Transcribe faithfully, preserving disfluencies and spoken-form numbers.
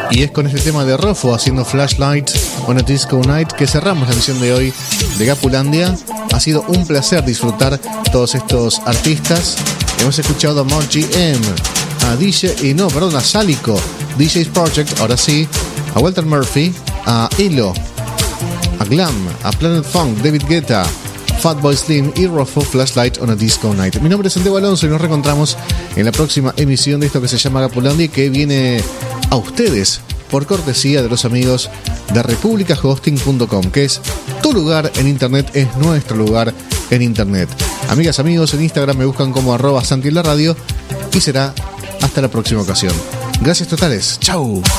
Y es con este tema de Rofo haciendo Flashlight on a Disco Night que cerramos la edición de hoy de Gapulandia. Ha sido un placer disfrutar todos estos artistas. Hemos escuchado a Margie M, a D J, y no, perdón, a Sálico, D J's Project, ahora sí, a Walter Murphy, a Ilo, a Glam, a Planet Funk, David Guetta, Fatboy Slim y Rofo, Flashlight on a Disco Night. Mi nombre es Santiago Alonso y nos reencontramos en la próxima emisión de esto que se llama Gapulandia, que viene a ustedes por cortesía de los amigos de república hosting punto com, que es tu lugar en internet, es nuestro lugar en internet. Amigas, amigos, en Instagram me buscan como arroba Santi en la radio y será hasta la próxima ocasión. Gracias totales. Chau.